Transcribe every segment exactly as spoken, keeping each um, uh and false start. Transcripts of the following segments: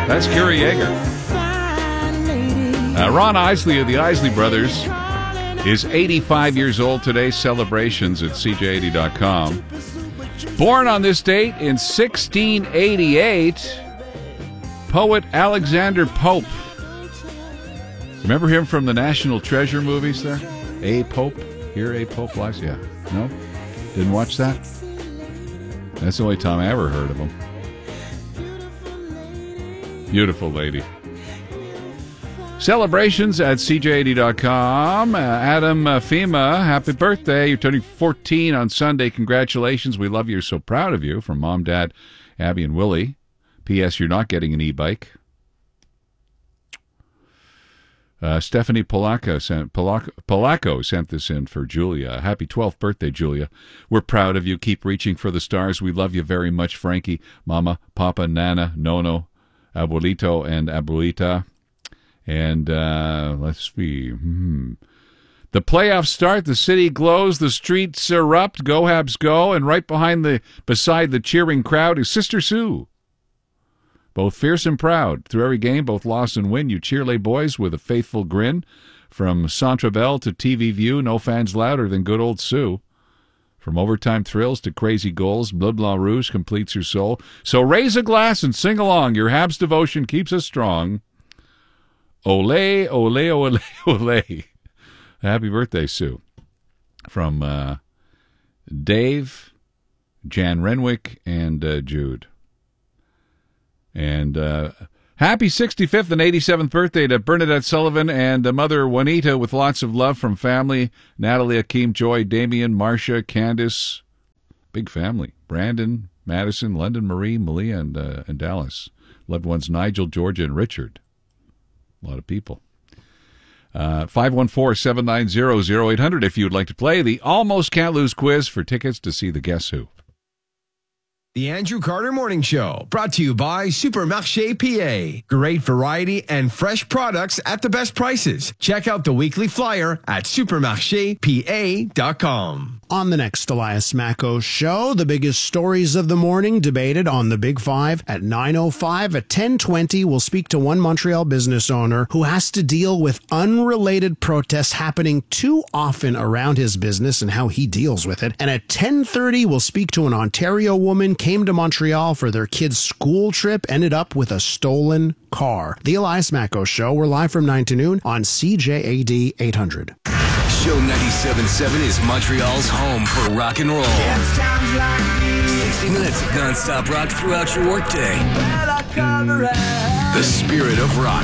That's Kira Yeager. Uh, Ron Isley of the Isley Brothers is eighty-five years old today. Celebrations at C J eighty dot com. Born on this date in sixteen eighty-eight, poet Alexander Pope. Remember him from the National Treasure movies there? A Pope? Here A Pope lies? Yeah. No? Didn't watch that? That's the only time I ever heard of him. Beautiful lady. Celebrations at C J eighty dot com. Uh, Adam uh, FEMA, happy birthday. You're turning fourteen on Sunday. Congratulations. We love you. We're so proud of you. From Mom, Dad, Abby, and Willie. P S. You're not getting an e-bike. Uh, Stephanie Polacco sent, Polacco, Polacco sent this in for Julia. Happy twelfth birthday, Julia. We're proud of you. Keep reaching for the stars. We love you very much, Frankie, Mama, Papa, Nana, Nono, Abuelito, and Abuelita. And uh, let's see. Hmm. The playoffs start. The city glows. The streets erupt. Go Habs go. And right behind the, beside the cheering crowd is Sister Sue. Both fierce and proud. Through every game, both loss and win, you Cheerlay boys with a faithful grin. From Centreville to T V View, no fans louder than good old Sue. From overtime thrills to crazy goals, Bleu Blanc Rouge completes your soul. So raise a glass and sing along. Your Habs devotion keeps us strong. Ole, ole, ole, ole. Happy birthday, Sue. From uh, Dave, Jan Renwick, and uh, Jude. And uh, happy sixty-fifth and eighty-seventh birthday to Bernadette Sullivan and uh, Mother Juanita, with lots of love from family. Natalie, Akeem, Joy, Damien, Marcia, Candace. Big family. Brandon, Madison, London, Marie, Malia, and, uh, and Dallas. Loved ones Nigel, Georgia, and Richard. A lot of people. Uh, five one four, seven nine zero, zero eight hundred if you'd like to play the Almost Can't Lose quiz for tickets to see the Guess Who. The Andrew Carter Morning Show, brought to you by Supermarché P A. Great variety and fresh products at the best prices. Check out the weekly flyer at supermarché p a dot com. On the next Elias Macko Show, the biggest stories of the morning debated on the Big Five at nine oh five. At ten twenty, we'll speak to one Montreal business owner who has to deal with unrelated protests happening too often around his business and how he deals with it. And at ten thirty, we'll speak to an Ontario woman came to Montreal for their kid's school trip, ended up with a stolen car. The Elias Macko Show. We're live from nine to noon on C J A D eight hundred. Show ninety-seven point seven is Montreal's home for rock and roll. sixty minutes of non-stop rock throughout your workday. The spirit of rock.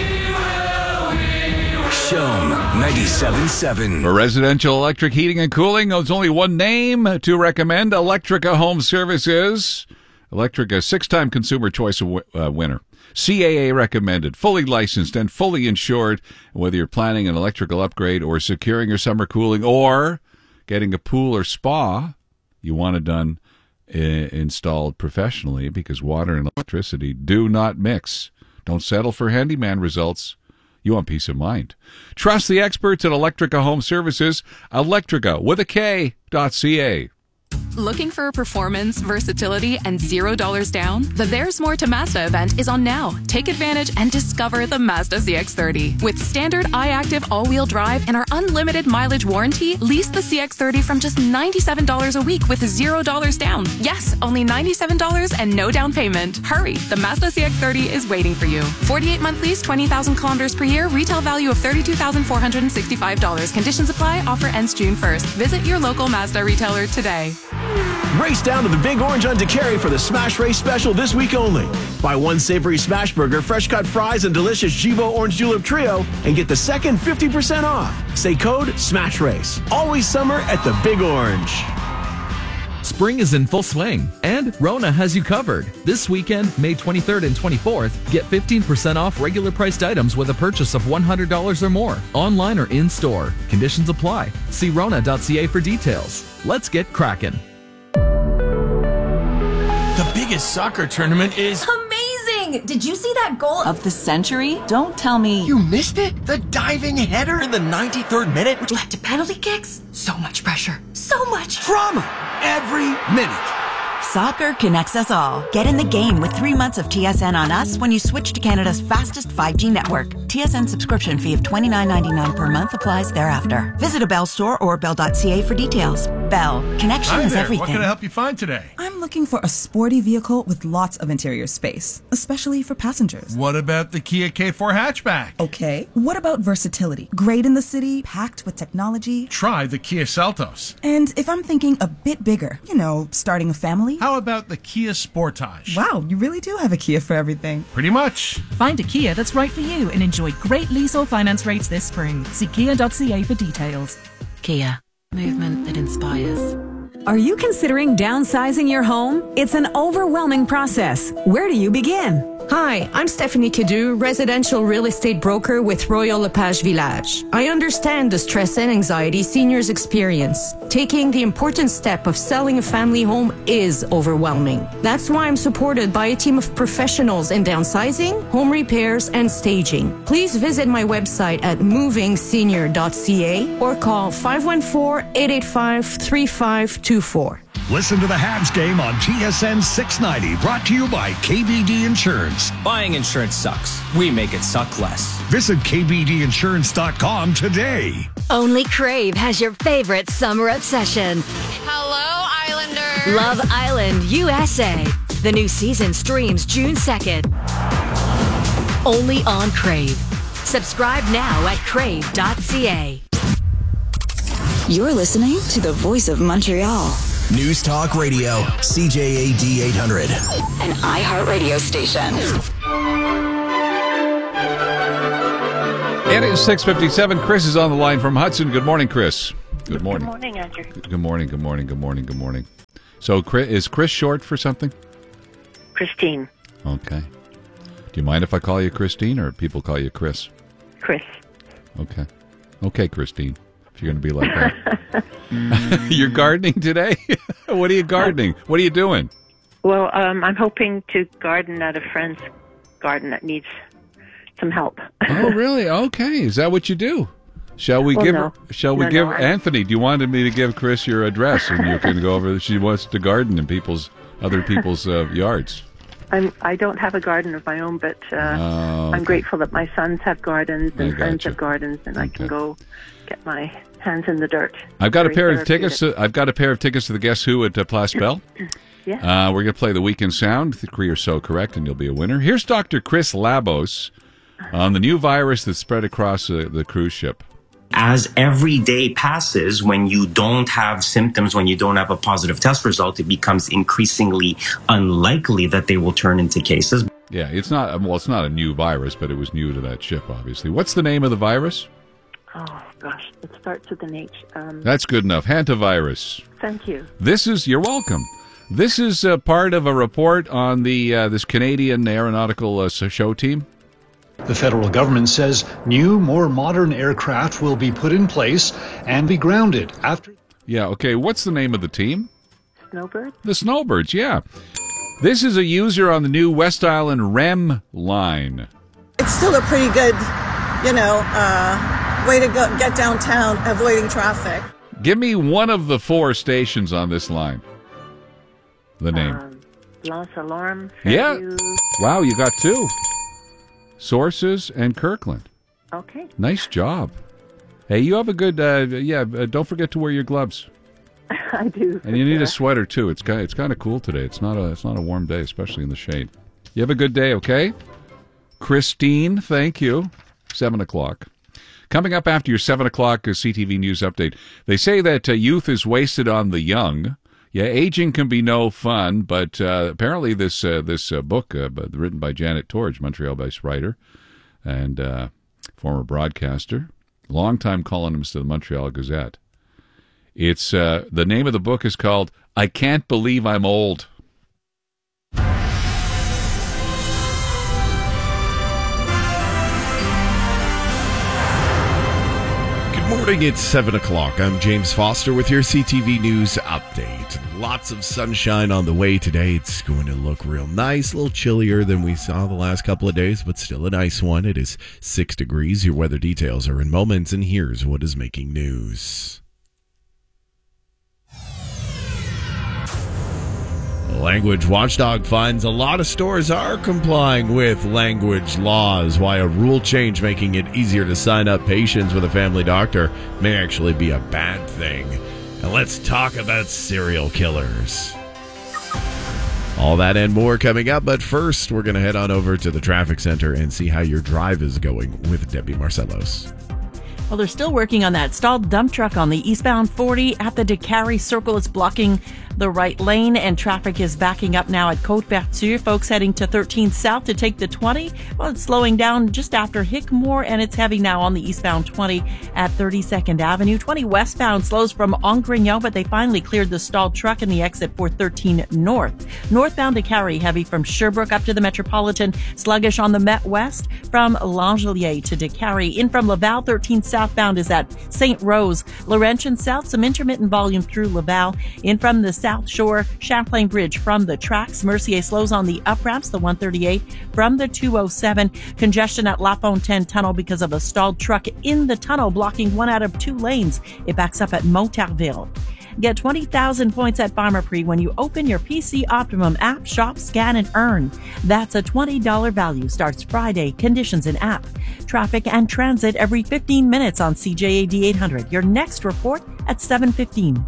Show ninety-seven point seven. For residential electric heating and cooling, there's only one name to recommend: Electrica Home Services. Electrica, six-time Consumer Choice uh, winner. C A A recommended, fully licensed and fully insured. Whether you're planning an electrical upgrade or securing your summer cooling or getting a pool or spa, you want it done uh, installed professionally, because water and electricity do not mix. Don't settle for handyman results. You want peace of mind. Trust the experts at Electrica Home Services. Electrica with a K dot C A. Looking for performance, versatility, and zero dollars down? The There's More to Mazda event is on now. Take advantage and discover the Mazda C X thirty. With standard iActive all-wheel drive and our unlimited mileage warranty, lease the C X thirty from just ninety-seven dollars a week with zero dollars down. Yes, only ninety-seven dollars and no down payment. Hurry, the Mazda C X thirty is waiting for you. forty-eight month lease, twenty thousand kilometers per year, retail value of thirty-two thousand four hundred sixty-five dollars. Conditions apply, offer ends June first. Visit your local Mazda retailer today. Race down to the Big Orange on DeCary for the Smash Race special this week only. Buy one savory smash burger, fresh cut fries, and delicious Jibo Orange Julep Trio, and get the second fifty percent off. Say code SMASH RACE. Always summer at the Big Orange. Spring is in full swing, and Rona has you covered. This weekend, May twenty-third and twenty-fourth, get fifteen percent off regular priced items with a purchase of one hundred dollars or more, online or in-store. Conditions apply. See rona dot c a for details. Let's get cracking. The biggest soccer tournament is amazing! Did you see that goal of the century? Don't tell me you missed it? The diving header in the ninety-third minute, which led to penalty kicks? So much pressure. So much drama every minute. Soccer connects us all. Get in the game with three months of T S N on us when you switch to Canada's fastest five G network. T S N subscription fee of twenty-nine ninety-nine per month applies thereafter. Visit a Bell store or bell dot c a for details. Bell. Connection Hi is there. everything. What can I help you find today? I'm looking for a sporty vehicle with lots of interior space, especially for passengers. What about the Kia K four hatchback? Okay. What about versatility? Great in the city, packed with technology. Try the Kia Seltos. And if I'm thinking a bit bigger, you know, starting a family? How about the Kia Sportage? Wow, you really do have a Kia for everything. Pretty much. Find a Kia that's right for you and enjoy great lease or finance rates this spring. See kia dot c a for details. Kia. Movement that inspires. Are you considering downsizing your home? It's an overwhelming process. Where do you begin? Hi, I'm Stephanie Kidu, residential real estate broker with Royal Lepage Village. I understand the stress and anxiety seniors experience. Taking the important step of selling a family home is overwhelming. That's why I'm supported by a team of professionals in downsizing, home repairs, and staging. Please visit my website at moving senior dot c a or call five one four, eight eight five, three five two four. Listen to the Habs game on T S N six ninety, brought to you by K B D Insurance. Buying insurance sucks. We make it suck less. Visit k b d insurance dot com today. Only Crave has your favorite summer obsession. Hello, Islanders. Love Island U S A. The new season streams June second. Only on Crave. Subscribe now at crave dot c a. You're listening to the Voice of Montreal. News Talk Radio, C J A D eight hundred. An iHeartRadio station. It is six fifty-seven. Chris is on the line from Hudson. Good morning, Chris. Good morning. Good morning, Andrew. Good morning, good morning, good morning, good morning. So Chris, is Chris short for something? Christine. Okay. Do you mind if I call you Christine or people call you Chris? Chris. Okay. Okay, Christine. If you're going to be like that. You're gardening today? What are you gardening? What are you doing? Well, um, I'm hoping to garden at a friend's garden that needs some help. Oh, really? Okay. Is that what you do? Shall we well, give? No. Shall we no, give no, Anthony? Do you want me to give Chris your address and you can go over? She wants to garden in people's other people's uh, yards. I'm. I don't have a garden of my own, but uh, oh, okay. I'm grateful that my sons have gardens and friends gotcha. have gardens, and okay. I can go get my hands in the dirt. I've got a pair of tickets. To, I've got a pair of tickets to the Guess Who at uh, Place Bell. Yeah. Uh, we're going to play the Weekend Sound. The three are so correct, and you'll be a winner. Here's Doctor Chris Labos on the new virus that spread across uh, the cruise ship. As every day passes, when you don't have symptoms, when you don't have a positive test result, it becomes increasingly unlikely that they will turn into cases. Yeah, it's not, well, it's not a new virus, but it was new to that ship, obviously. What's the name of the virus? Oh, gosh, it starts with an H. Um, That's good enough. Hantavirus. Thank you. This is, you're welcome. This is uh, part of a report on the uh, this Canadian aeronautical uh, show team. The federal government says new, more modern aircraft will be put in place and be grounded after... Yeah, okay, what's the name of the team? Snowbirds? The Snowbirds, yeah. This is a user on the new West Island R E M line. It's still a pretty good, you know, uh, way to go get downtown, avoiding traffic. Give me one of the four stations on this line. The name. Um, Lance Alarm. Yeah. Fairview. Wow, you got two. Sources and Kirkland. Okay. Nice job. Hey, you have a good, uh, yeah, uh, don't forget to wear your gloves. I do. And you need sure. a sweater, too. It's kind, it's kind of cool today. It's not a it's not a warm day, especially in the shade. You have a good day, okay? Christine, thank you. Seven o'clock. Coming up after your seven o'clock C T V News update, they say that uh, youth is wasted on the young. Yeah, aging can be no fun, but uh, apparently this uh, this uh, book uh, written by Janet Torge, Montreal-based writer and uh, former broadcaster, longtime columnist of the Montreal Gazette. It's uh, the name of the book is called "I Can't Believe I'm Old." Good morning, it's seven o'clock. I'm James Foster with your C T V News update. Lots of sunshine on the way today. It's going to look real nice, a little chillier than we saw the last couple of days, but still a nice one. It is six degrees. Your weather details are in moments, and here's what is making news. Language Watchdog finds a lot of stores are complying with language laws, why a rule change making it easier to sign up patients with a family doctor may actually be a bad thing. And let's talk about serial killers. All that and more coming up, but first we're going to head on over to the traffic center and see how your drive is going with Debbie Marcellos. Well, they're still working on that stalled dump truck on the eastbound forty at the DeCarry Circle. It's blocking the right lane, and traffic is backing up now at Côte-Vertu. Folks heading to thirteen South to take the twenty. Well, it's slowing down just after Hickmore, and it's heavy now on the eastbound twenty at thirty-second Avenue. twenty westbound slows from Angrignon, but they finally cleared the stalled truck in the exit for thirteen North. Northbound DeCarry heavy from Sherbrooke up to the Metropolitan. Sluggish on the Met West from L'Angelier to DeCarry. In from Laval, thirteen Southbound is at Saint Rose. Laurentian South, some intermittent volume through Laval. In from the South Shore, Champlain Bridge from the tracks. Mercier slows on the up ramps, the one thirty-eight from the two oh seven. Congestion at La Fontaine Tunnel because of a stalled truck in the tunnel blocking one out of two lanes. It backs up at Montarville. Get twenty thousand points at Pharmaprix when you open your P C Optimum app, shop, scan, and earn. That's a twenty dollars value. Starts Friday. Conditions in app. Traffic and transit every fifteen minutes on C J A D eight hundred. Your next report at seven fifteen.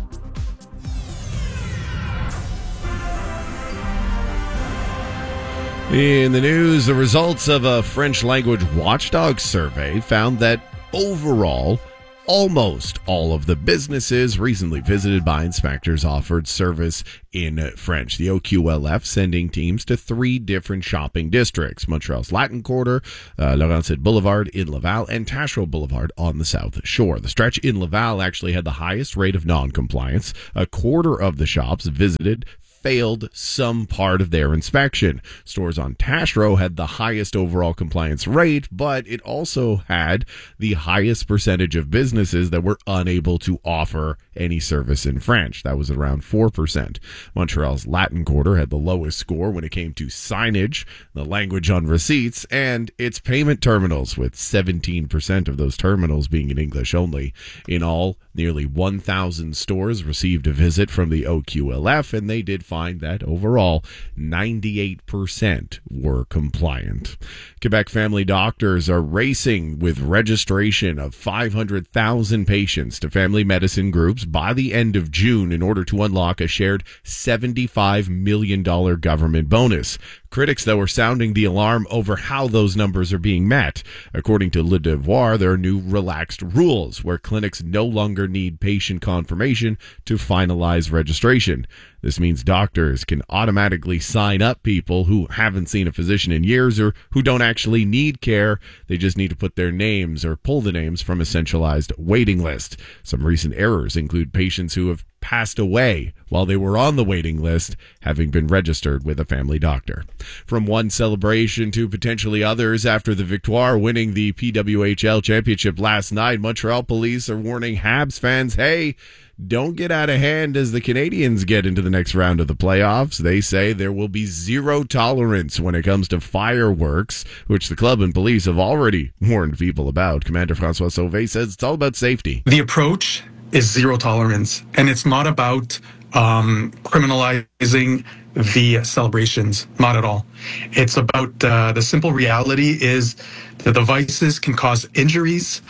In the news, the results of a French language watchdog survey found that overall, almost all of the businesses recently visited by inspectors offered service in French. The O Q L F sending teams to three different shopping districts: Montreal's Latin Quarter, uh, Laurentides Boulevard in Laval, and Taschereau Boulevard on the South Shore. The stretch in Laval actually had the highest rate of non-compliance. A quarter of the shops visited failed some part of their inspection. Stores on Taschereau had the highest overall compliance rate, but it also had the highest percentage of businesses that were unable to offer any service in French. That was around four percent. Montreal's Latin Quarter had the lowest score when it came to signage, the language on receipts, and its payment terminals, with seventeen percent of those terminals being in English only. In all, nearly one thousand stores received a visit from the O Q L F, and they did find that overall ninety-eight percent were compliant. Quebec family doctors are racing with registration of five hundred thousand patients to family medicine groups by the end of June in order to unlock a shared seventy-five million dollars government bonus. Critics, though, are sounding the alarm over how those numbers are being met. According to Le Devoir, there are new relaxed rules where clinics no longer need patient confirmation to finalize registration. This means doctors can automatically sign up people who haven't seen a physician in years or who don't actually need care. They just need to put their names or pull the names from a centralized waiting list. Some recent errors include patients who have passed away while they were on the waiting list, having been registered with a family doctor. From one celebration to potentially others, after the Victoire winning the P W H L championship last night, Montreal police are warning Habs fans, hey, don't get out of hand as the Canadiens get into the next round of the playoffs. They say there will be zero tolerance when it comes to fireworks, which the club and police have already warned people about. Commander François Sauvé says it's all about safety. The approach is zero tolerance, and it's not about um, criminalizing the celebrations, not at all. It's about uh, the simple reality is the devices can cause injuries,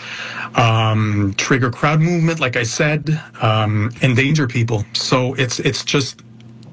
um, trigger crowd movement, like I said, um, endanger people. So it's it's just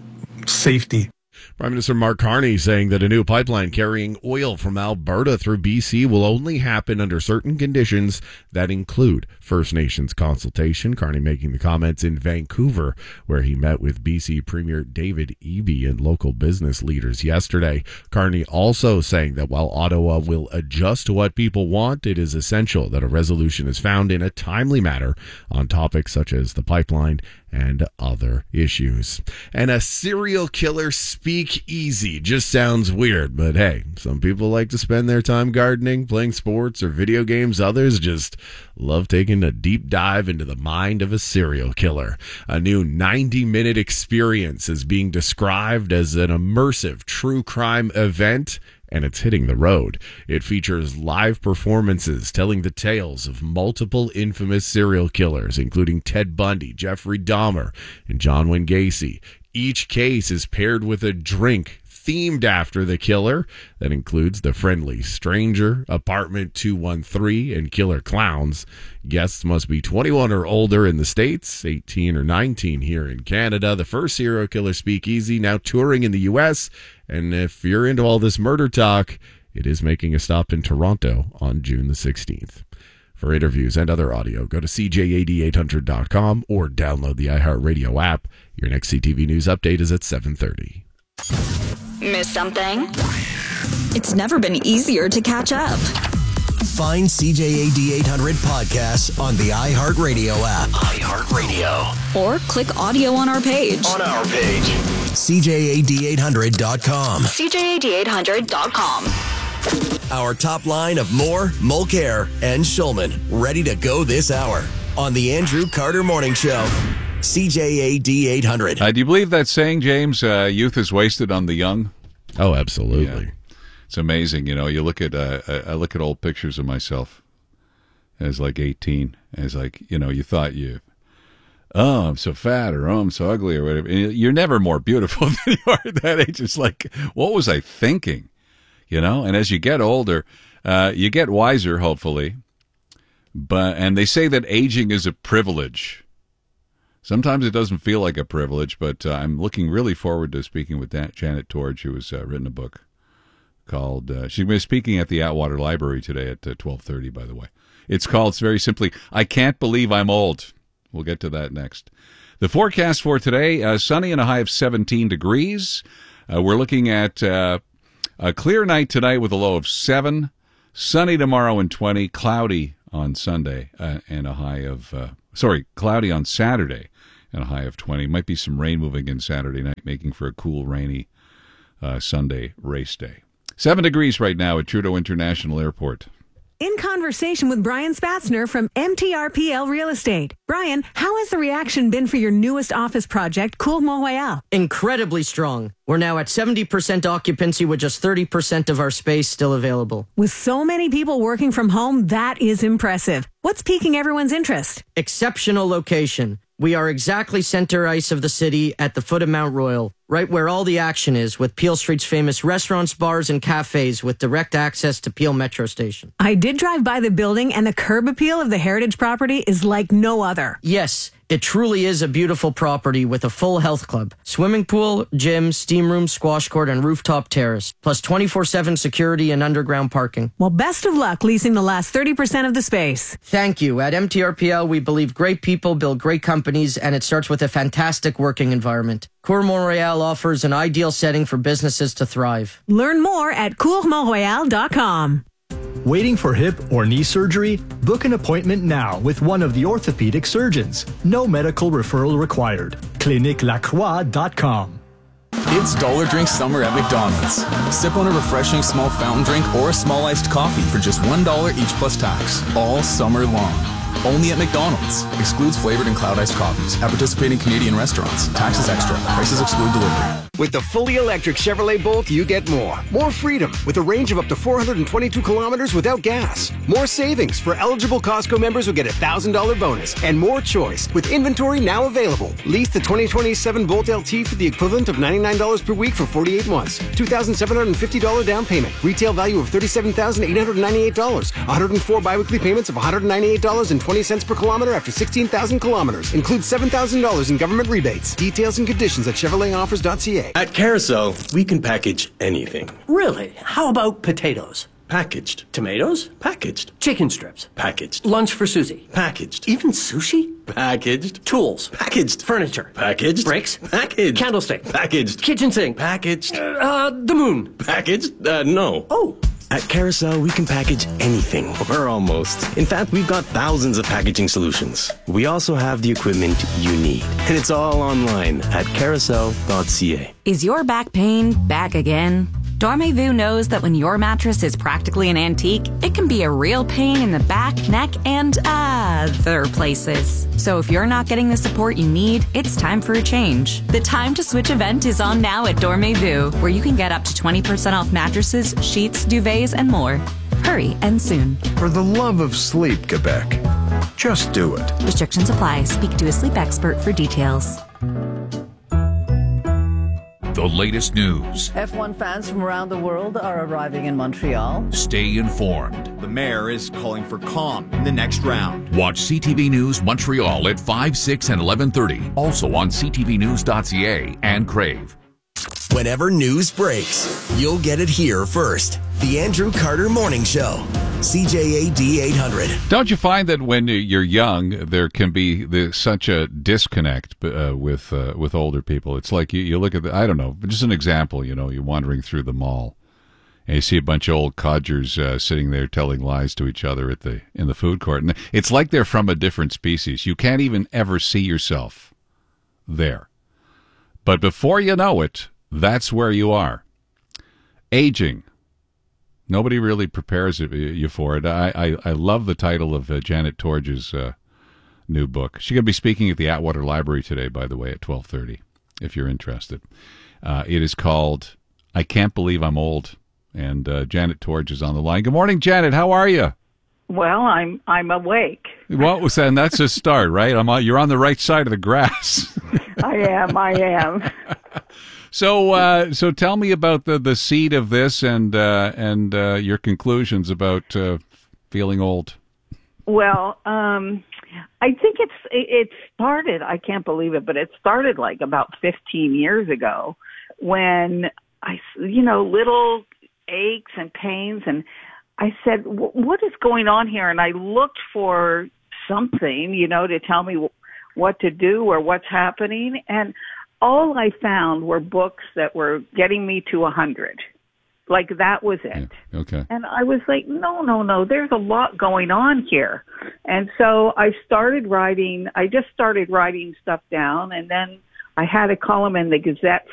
safety. Prime Minister Mark Carney saying that a new pipeline carrying oil from Alberta through B C will only happen under certain conditions that include First Nations consultation. Carney making the comments in Vancouver, where he met with B C Premier David Eby and local business leaders yesterday. Carney also saying that while Ottawa will adjust to what people want, it is essential that a resolution is found in a timely manner on topics such as the pipeline and other issues. And a serial killer speakeasy just sounds weird, but hey, some people like to spend their time gardening, playing sports, or video games. Others just love taking a deep dive into the mind of a serial killer. A new ninety-minute experience is being described as an immersive true crime event, and it's hitting the road. It features live performances telling the tales of multiple infamous serial killers, including Ted Bundy, Jeffrey Dahmer, and John Wayne Gacy. Each case is paired with a drink themed after the killer. That includes The Friendly Stranger, Apartment two one three, and Killer Clowns. Guests must be twenty-one or older in the States, eighteen or nineteen here in Canada. The first serial killer speakeasy now touring in the U S. And if you're into all this murder talk, it is making a stop in Toronto on June the sixteenth. For interviews and other audio, go to C J A D eight hundred dot com or download the iHeartRadio app. Your next C T V News update is at seven thirty. Miss something? It's never been easier to catch up. Find C J A D eight hundred podcasts on the iHeartRadio app. iHeartRadio. Or click audio on our page. On our page. C J A D eight hundred dot com. C J A D eight hundred dot com. Our top line of Moore, Mulcair, and Schulman ready to go this hour on the Andrew Carter Morning Show. C J A D eight hundred. Uh, do you believe that saying, James? Uh, youth is wasted on the young. Oh, absolutely. Yeah. It's amazing. You know, you look at uh, I look at old pictures of myself as like eighteen, as like, you know, you thought you, oh, I'm so fat, or oh, I'm so ugly, or whatever. You're never more beautiful than you are at that age. It's like, what was I thinking? You know, and as you get older, uh, you get wiser, hopefully. But and they say that aging is a privilege. Sometimes it doesn't feel like a privilege, but uh, I'm looking really forward to speaking with that Janet Torge, who has uh, written a book called, uh, she's been speaking at the Atwater Library today at uh, twelve thirty, by the way. It's called, it's very simply, I Can't Believe I'm Old. We'll get to that next. The forecast for today, uh, sunny and a high of seventeen degrees. Uh, we're looking at uh, a clear night tonight with a low of seven, sunny tomorrow and twenty, cloudy on Sunday uh, and a high of, uh, sorry, cloudy on Saturday and a high of twenty. Might be some rain moving in Saturday night, making for a cool, rainy uh, Sunday race day. Seven degrees right now at Trudeau International Airport. In conversation with Brian Spatzner from M T R P L Real Estate. Brian, how has the reaction been for your newest office project, Cour Mont-Royal? Incredibly strong. We're now at seventy percent occupancy with just thirty percent of our space still available. With so many people working from home, that is impressive. What's piquing everyone's interest? Exceptional location. We are exactly center ice of the city at the foot of Mount Royal, right where all the action is, with Peel Street's famous restaurants, bars, and cafes with direct access to Peel Metro Station. I did drive by the building, and the curb appeal of the heritage property is like no other. Yes, it truly is a beautiful property with a full health club, swimming pool, gym, steam room, squash court, and rooftop terrace, plus twenty-four seven security and underground parking. Well, best of luck leasing the last thirty percent of the space. Thank you. At M T R P L, we believe great people build great companies, and it starts with a fantastic working environment. Cour Mont-Royal offers an ideal setting for businesses to thrive. Learn more at cour mont royal dot com. Waiting for hip or knee surgery? Book an appointment now with one of the orthopedic surgeons. No medical referral required. clinique lacroix dot com. It's Dollar Drink Summer at McDonald's. Sip on a refreshing small fountain drink or a small iced coffee for just one dollar each plus tax, all summer long. Only at McDonald's. Excludes flavored and cloud iced coffees at participating Canadian restaurants. Taxes extra. Prices exclude delivery. With the fully electric Chevrolet Bolt, you get more. More freedom with a range of up to four hundred twenty-two kilometers without gas. More savings for eligible Costco members who get a one thousand dollars bonus. And more choice with inventory now available. Lease the twenty twenty-seven Bolt L T for the equivalent of ninety-nine dollars per week for forty-eight months. two thousand seven hundred fifty dollars down payment. Retail value of thirty-seven thousand eight hundred ninety-eight dollars. one hundred four biweekly payments of one hundred ninety-eight dollars and twenty cents per kilometer after sixteen thousand kilometers. Includes seven thousand dollars in government rebates. Details and conditions at chevrolet offers dot c a. At Carousel, we can package anything. Really? How about potatoes? Packaged. Tomatoes? Packaged. Chicken strips? Packaged. Lunch for Susie? Packaged. Even sushi? Packaged. Tools? Packaged. Furniture? Packaged. Brakes? Packaged. Candlestick? Packaged. Kitchen sink? Packaged. Uh, the moon? Packaged? Uh, no. Oh. At Carousel, we can package anything, or almost. In fact, we've got thousands of packaging solutions. We also have the equipment you need. And it's all online at carousel dot c a. Is your back pain back again? Dormez-vous knows that when your mattress is practically an antique, it can be a real pain in the back, neck, and other places. So if you're not getting the support you need, it's time for a change. The Time to Switch event is on now at Dormez-vous, where you can get up to twenty percent off mattresses, sheets, duvets, and more. Hurry and soon. For the love of sleep, Quebec, just do it. Restrictions apply. Speak to a sleep expert for details. latest news. F one fans from around the world are arriving in Montreal. Stay informed. The mayor is calling for calm in the next round. Watch C T V News Montreal at five, six, and eleven thirty. Also on c t v news dot c a and Crave. Whenever news breaks, you'll get it here first. The Andrew Carter Morning Show. C J A D eight hundred. Don't you find that when you're young, there can be the, such a disconnect uh, with uh, with older people? It's like you, you look at the, I don't know, just an example, you know, you're wandering through the mall and you see a bunch of old codgers uh, sitting there telling lies to each other at the in the food court. And it's like they're from a different species. You can't even ever see yourself there. But before you know it, that's where you are. Aging. Nobody really prepares you for it. I, I, I love the title of uh, Janet Torge's uh, new book. She's going to be speaking at the Atwater Library today, by the way, at twelve thirty, if you're interested. Uh, it is called I Can't Believe I'm Old, and uh, Janet Torge is on the line. Good morning, Janet. How are you? Well, I'm I'm awake. What was that? And that's a start, right? I'm on, you're on the right side of the grass. I am. I am. So, uh, so tell me about the, the seed of this and uh, and uh, your conclusions about uh, feeling old. Well, um, I think it's it started. I can't believe it, but it started like about fifteen years ago when I, you know, little aches and pains, and I said, "What is going on here?" And I looked for something, you know, to tell me what to do or what's happening, and all I found were books that were getting me to a hundred. Like that was it. Yeah, okay. And I was like, no, no, no, there's a lot going on here. And so I started writing, I just started writing stuff down, and then I had a column in the Gazette